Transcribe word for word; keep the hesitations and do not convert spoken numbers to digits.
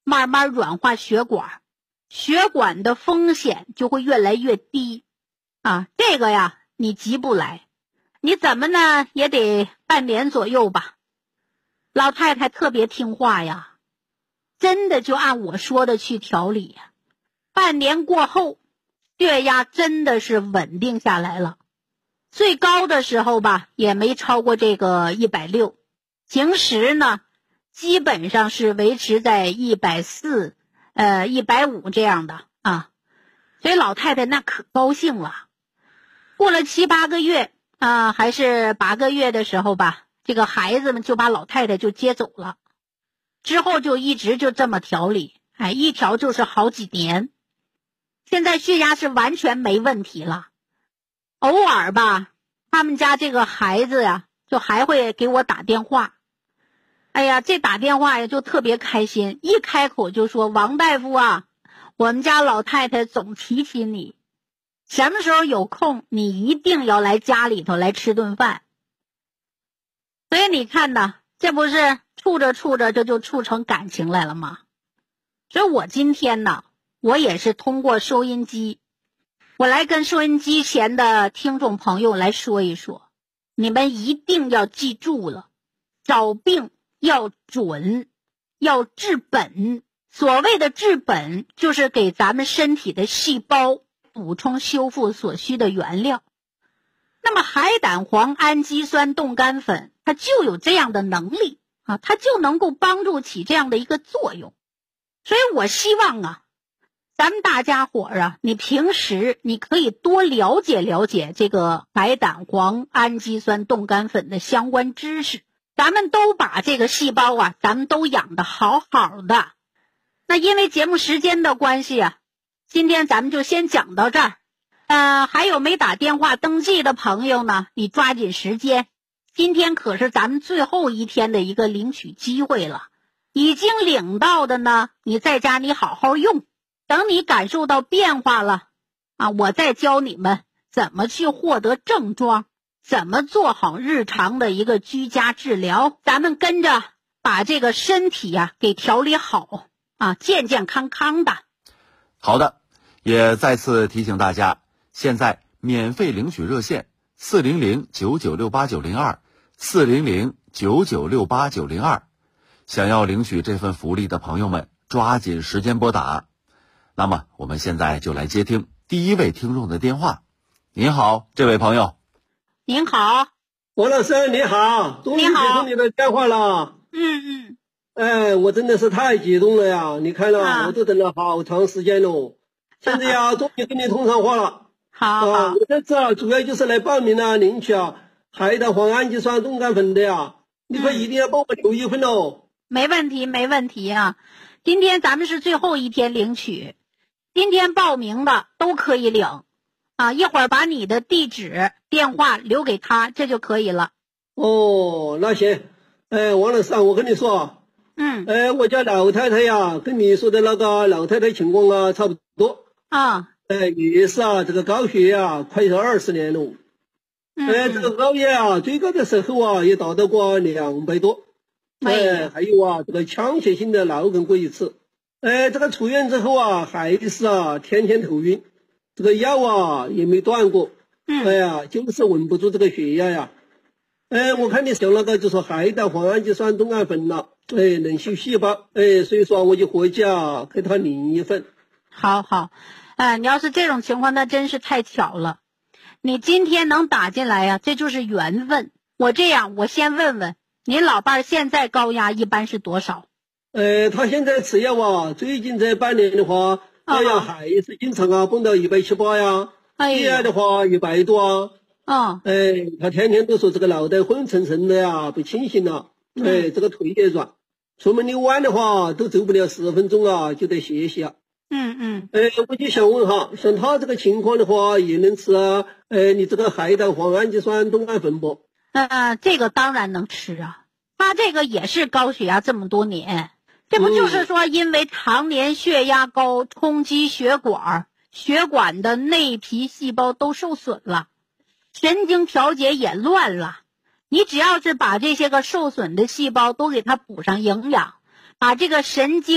慢慢软化血管，血管的风险就会越来越低啊。这个呀你急不来，你怎么呢也得半年左右吧。老太太特别听话呀，真的就按我说的去调理呀。半年过后，血压真的是稳定下来了，最高的时候吧也没超过这个一百六，平时呢基本上是维持在一百四呃一百五这样的啊。所以老太太那可高兴了。过了七八个月啊，还是八个月的时候吧，这个孩子们就把老太太就接走了，之后就一直就这么调理，哎，一调就是好几年。现在血压是完全没问题了，偶尔吧他们家这个孩子呀就还会给我打电话，哎呀这打电话呀就特别开心，一开口就说王大夫啊，我们家老太太总提起你，什么时候有空你一定要来家里头来吃顿饭。所以你看呢，这不是处着处着这就处成感情来了吗？所以我今天呢我也是通过收音机，我来跟收音机前的听众朋友来说一说，你们一定要记住了，找病要准，要治本。所谓的治本，就是给咱们身体的细胞补充修复所需的原料。那么海胆黄氨基酸冻干粉它就有这样的能力啊，它就能够帮助起这样的一个作用。所以我希望啊咱们大家伙儿啊，你平时你可以多了解了解这个海胆黄氨基酸冻干粉的相关知识，咱们都把这个细胞啊咱们都养得好好的。那因为节目时间的关系啊，今天咱们就先讲到这儿。呃，还有没打电话登记的朋友呢，你抓紧时间，今天可是咱们最后一天的一个领取机会了。已经领到的呢，你在家你好好用，等你感受到变化了啊，我再教你们怎么去获得症状，怎么做好日常的一个居家治疗，咱们跟着把这个身体啊给调理好啊，健健康康的。 好的，也再次提醒大家，现在免费领取热线四零零九九六八九零二四零零九九六八九零二，想要领取这份福利的朋友们抓紧时间拨打。那么我们现在就来接听第一位听众的电话。您好，这位朋友。 您好， 王老师你好，终于接通你的电话了。 嗯嗯， 哎，我真的是太激动了呀！你看了、啊、我都等了好长时间了，现在呀终于跟你通上话了。 好好、 啊，我这次啊主要就是来报名啊领取啊海胆黄氨基酸冻干粉的呀，你可一定要帮我留一份哦。 没问题没问题啊，今天咱们是最后一天领取，今天报名的都可以领啊，一会儿把你的地址电话留给他，这就可以了。 哦，那行。哎，王老师啊，我跟你说， 嗯， 哎，我家老太太呀跟你说的那个老太太情况啊差不多啊， 哎，也是啊，这个高血压快是二十年了。 嗯， 哎，这个高血压最高的时候啊也达到过两百多。哎，还有啊，这个枪械性的脑梗过一次。哎，这个出院之后啊，还是啊天天头晕，这个药啊也没断过。 嗯， 哎呀，就是稳不住这个血压呀。哎，我看你讲那个就说海胆黄氨基酸冻干粉了，哎，能修细胞，哎，所以说我就回家给他领一份。 好好，呃，你要是这种情况，那真是太巧了。你今天能打进来呀、啊，这就是缘分。我这样，我先问问您老伴儿现在高压一般是多少？ 呃，他现在吃药啊，最近这半年的话，高压还是经常啊蹦到一百七八呀，低压的话一百多啊。 嗯， 哎，他天天都说这个脑袋昏沉沉的呀，不清醒了。哎，这个腿也软，出门遛弯的话都走不了十分钟啊，就得歇息啊。 嗯嗯。 哎，我就想问哈，像他这个情况的话，也能吃啊？哎，你这个海胆黄氨基酸冻干粉不？ 呃，这个当然能吃啊。他这个也是高血压这么多年，这不就是说因为常年血压高冲击血管，血管的内皮细胞都受损了，神经调节也乱了。你只要是把这些个受损的细胞都给它补上营养，把这个神经